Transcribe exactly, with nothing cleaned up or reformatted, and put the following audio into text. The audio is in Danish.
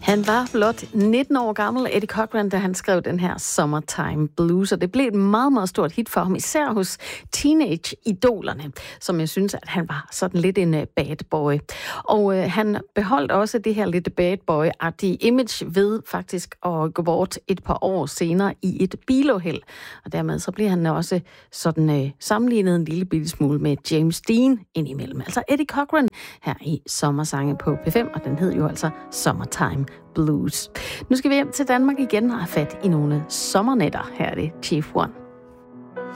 Han var blot nitten år gammel, Eddie Cochran, da han skrev den her Summertime Blues, og det blev et meget, meget stort hit for ham, især hos teenage-idolerne, som jeg synes, at han var sådan lidt en bad boy. Og øh, han beholdt også det her lidt bad boy-agtige image ved faktisk at gå bort et par år senere i et biluheld. Og dermed så blev han også sådan øh, sammenlignet en lille bitte smule med James Dean indimellem. Altså Eddie Cochran her i Sommersange på P fem, og den hed jo altså Summertime Blues. Nu skal vi hjem til Danmark igen og have fat i nogle sommernætter. Her er det Chief One.